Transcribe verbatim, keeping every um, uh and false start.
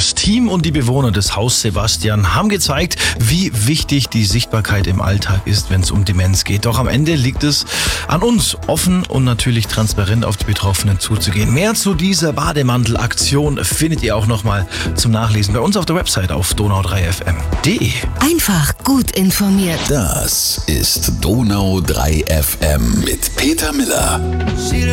Das Team und die Bewohner des Haus Sebastian haben gezeigt, wie wichtig die Sichtbarkeit im Alltag ist, wenn es um Demenz geht. Doch am Ende liegt es an uns, offen und natürlich transparent auf die Betroffenen zuzugehen. Mehr zu dieser Bademantel-Aktion findet ihr auch nochmal zum Nachlesen bei uns auf der Website auf donau drei f m punkt d e. Einfach gut informiert. Das ist Donau drei F M mit Peter Miller.